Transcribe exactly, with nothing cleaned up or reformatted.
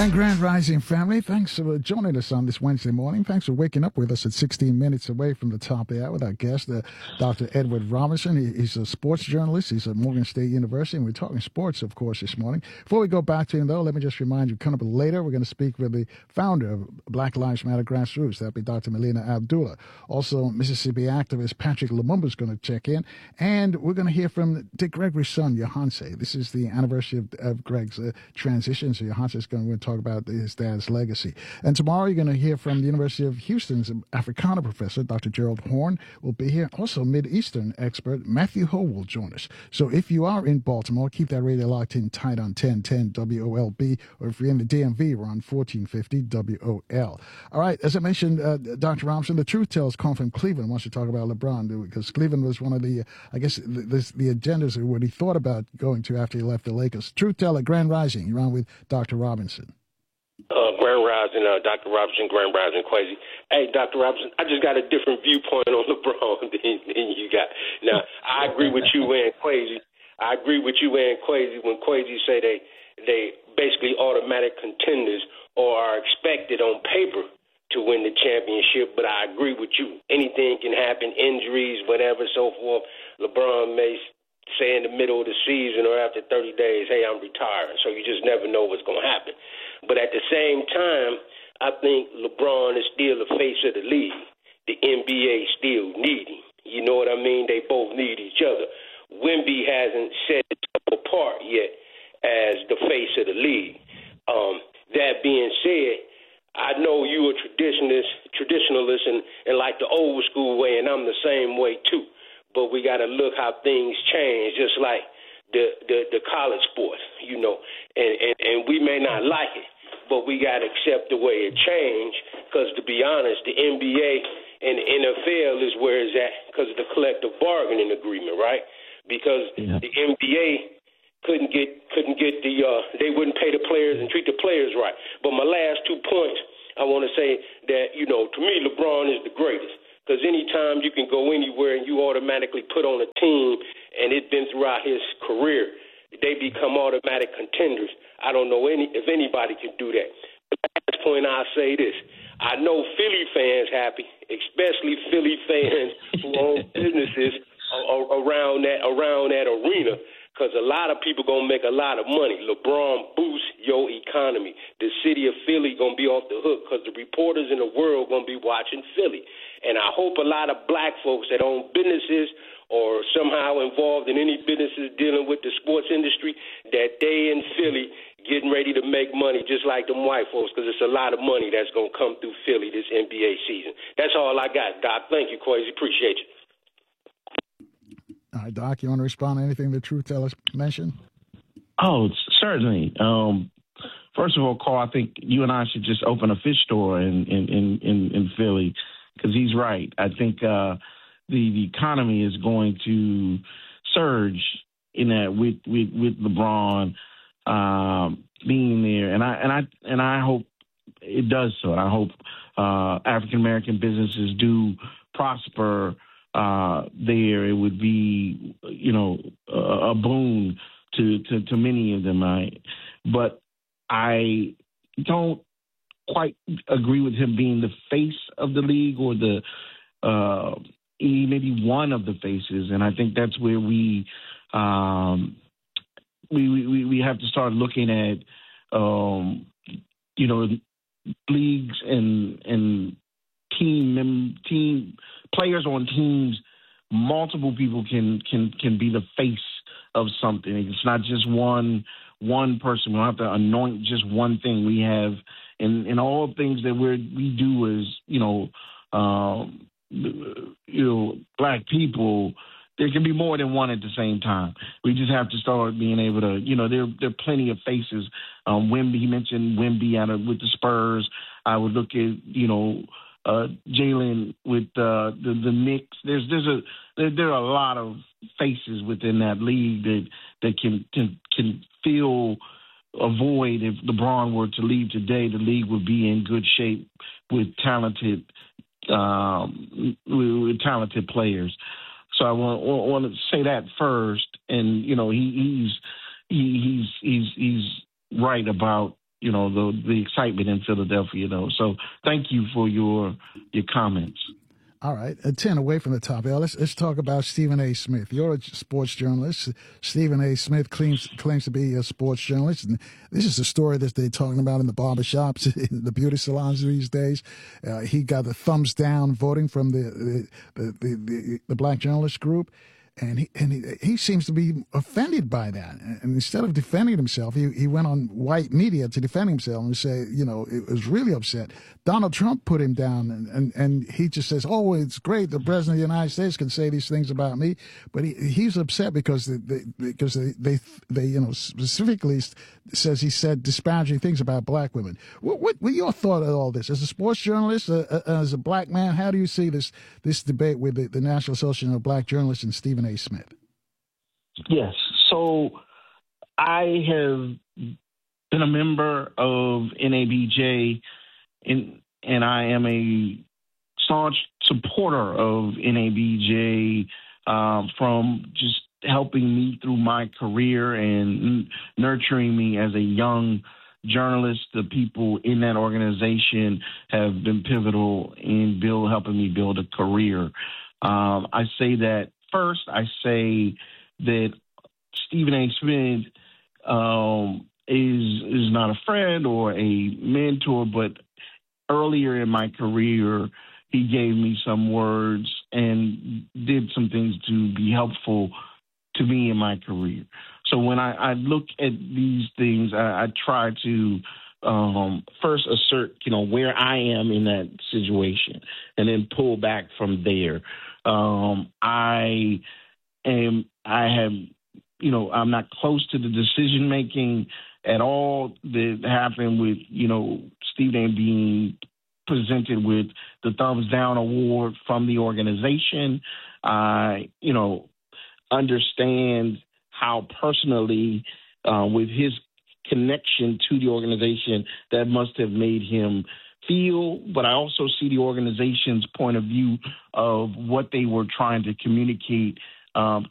And Grand Rising family, thanks for joining us on this Wednesday morning. Thanks for waking up with us at sixteen minutes away from the top of the hour with our guest, uh, Doctor Edward Robinson. He, he's a sports journalist. He's at Morgan State University, and we're talking sports, of course, this morning. Before we go back to him, though, let me just remind you, coming up later, we're going to speak with the founder of Black Lives Matter Grassroots. That'll be Doctor Melina Abdullah. Also, Mississippi activist Patrick Lumumba is going to check in, and we're going to hear from Dick Gregory's son, Yohance. This is the anniversary of, of Greg's uh, transition, so Yohance is going to talk about his dad's legacy. And tomorrow you're going to hear from the University of Houston's Africana professor, Doctor Gerald Horn, will be here. Also, Mid-Eastern expert Matthew Ho will join us. So if you are in Baltimore, keep that radio locked in tight on ten ten W O L B, or if you're in the D M V, we're on fourteen fifty W O L. All right, as I mentioned, uh, Doctor Robinson, the Truth Tellers come from Cleveland wants to talk about LeBron, because Cleveland was one of the, uh, I guess, the, the, the agendas or what he thought about going to after he left the Lakers. Truth Teller, Grand Rising, you're on with Doctor Robinson. Uh, Grand Rising, uh, Doctor Robinson, Grand Rising, Quasi. Hey, Doctor Robinson, I just got a different viewpoint on LeBron than, than you got. Now, I agree with you and Quasi. I agree with you and Quasi when Quasi say they they basically automatic contenders or are expected on paper to win the championship. But I agree with you. Anything can happen, injuries, whatever, so forth. LeBron may say in the middle of the season or after thirty days, hey, I'm retiring. So you just never know what's going to happen. But at the same time, I think LeBron is still the face of the league. The N B A still need him. You know what I mean? They both need each other. Wemby hasn't set itself apart yet as the face of the league. Um, that being said, I know you a traditionalist, traditionalist and, and like the old school way, and I'm the same way too. But we got to look how things change, just like the, the, the college sports, you know. And, and, and we may not like it, but we got to accept the way it changed, because to be honest, the N B A and the N F L is where it's at because of the collective bargaining agreement, right? Because yeah. the N B A couldn't get couldn't get the uh, they wouldn't pay the players and treat the players right. But my last two points, I want to say that, you know, to me, LeBron is the greatest, because anytime you can go anywhere and you automatically put on a team, and it's been throughout his career, they become automatic contenders. I don't know any if anybody can do that. The last point, I'll say this. I know Philly fans happy, especially Philly fans who own businesses around that around that arena, because a lot of people going to make a lot of money. LeBron boosts your economy. The city of Philly going to be off the hook because the reporters in the world going to be watching Philly. And I hope a lot of black folks that own businesses or somehow involved in any businesses dealing with the sports industry, that they in Philly getting ready to make money just like them white folks, because it's a lot of money that's going to come through Philly this N B A season. That's all I got, Doc. Thank you, Quasi. Appreciate you. All right, Doc, you want to respond to anything the Truth Tellers mentioned? Oh, certainly. Um, first of all, Carl, I think you and I should just open a fish store in in, in, in, in Philly, because he's right. I think uh, the, the economy is going to surge in that with, with, with LeBron um, being there. And I and I and I hope it does so. And I hope uh, African American businesses do prosper uh, there. It would be, you know, a, a boon to, to, to many of them. I, but I don't quite agree with him being the face of the league, or the uh, maybe one of the faces. And I think that's where we um, we, we we have to start looking at um, you know, leagues and and team mem- team players on teams. Multiple people can can can be the face of something. It's not just one one person. We don't have to anoint just one thing. We have in in all things that we we do as, you know, um, you know, black people. There can be more than one at the same time. We just have to start being able to, you know, there there are plenty of faces. Um, Wemby, he mentioned Wemby out of, with the Spurs. I would look at, you know, uh, Jalen with uh, the the Knicks. There's there's a there, there are a lot of faces within that league that that can can can fill a void. If LeBron were to leave today, the league would be in good shape with talented um, with, with talented players. So I want, want to say that first, and you know he, he's he, he's he's he's right about you know, the the excitement in Philadelphia, though. So thank you for your your comments. All right, a ten away from the top. Let's let's talk about Stephen A. Smith. You're a sports journalist. Stephen A. Smith claims claims to be a sports journalist, and this is the story that they're talking about in the barbershops, in the beauty salons these days. Uh, he got the thumbs down voting from the the the, the, the Black Journalist Group. And he and he, he seems to be offended by that. And instead of defending himself, he, he went on white media to defend himself and say, you know, it was really upset. Donald Trump put him down, and, and, and he just says, oh, it's great the president of the United States can say these things about me. But he, he's upset because they, they, because they, they, they, you know, specifically says he said disparaging things about black women. What, what, what your thought of all this? As a sports journalist, uh, uh, as a black man, how do you see this this debate with the, the National Association of Black Journalists and Stephen A. Smith? Yes. So I have been a member of N A B J, and, and I am a staunch supporter of N A B J um, from just helping me through my career and n- nurturing me as a young journalist. The people in that organization have been pivotal in build, helping me build a career. Um, I say that first, I say that Stephen A. Smith um, is is not a friend or a mentor, but earlier in my career, he gave me some words and did some things to be helpful to me in my career. So when I, I look at these things, I, I try to um, first assert, you know, where I am in that situation, and then pull back from there. Um, I am, I have, you know, I'm not close to the decision making at all that happened with, you know, Stephen being presented with the thumbs down award from the organization. I, you know, understand how personally, uh, with his connection to the organization, that must have made him feel, but I also see the organization's point of view of what they were trying to communicate um,